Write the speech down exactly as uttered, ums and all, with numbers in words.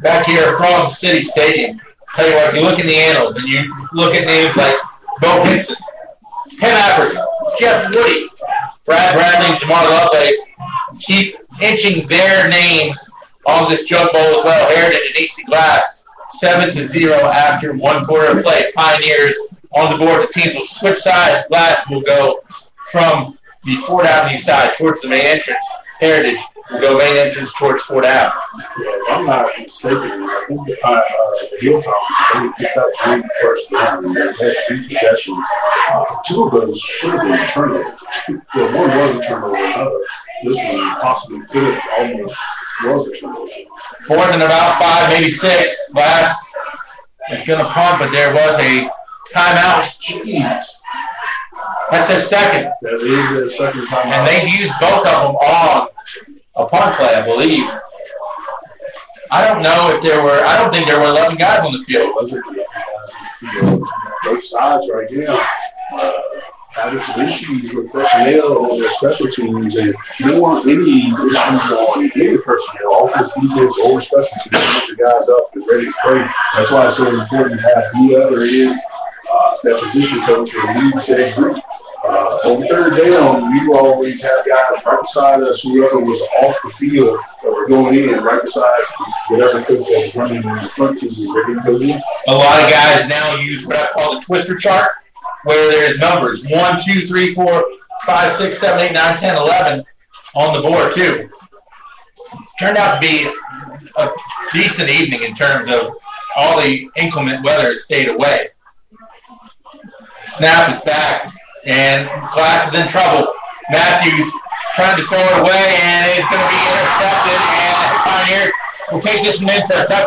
back here from City Stadium. Tell you what, you look in the annals and you look at names like Bo Hinson, Ken Apperson, Jeff Woody, Brad Bradley, and Jamar Lovelace keep inching their names on this jug bowl as well. Heritage and E C Glass, seven to zero after one quarter of play. Pioneers on the board. The teams will switch sides. Glass will go from the Ford Avenue side towards the main entrance. Heritage will go main entrance towards Ford Ave. Yeah, if I'm not mistaken, I think the, uh, uh, the Hilltop, they picked up three first down and they had three possessions. Uh, two of those should have been turnovers. Well, one was a turnover, another. This one possibly could have almost was a turnover. Fourth and about five, maybe six. Glass is going to punt, but there was a timeout. Jeez. That's their second. That is their second timeout. And they've used both of them on a punt play, I believe. I don't know if there were – I don't think there were eleven guys on the field. Was it eleven guys on the field? Both sides right now. Uh, having some issues with personnel on their special teams, and you don't want any issues on any personnel, offense, defense, or special teams, to get the guys up and ready to play. That's why it's so important to have whoever is uh, that position coach or leads that group. Uh, on third down, you always have guys right beside us, whoever was off the field that were going in, right beside whatever coach that was running in the front team, ready to go in. A lot of guys now use what I call the twister chart, where there's numbers one, two, three, four, five, six, seven, eight, nine, ten, eleven on the board too. Turned out to be a decent evening in terms of all the inclement weather stayed away. Snap is back, and Glass is in trouble. Matthews trying to throw it away, and it's going to be intercepted, and the Pioneers will take this one in for a touchdown.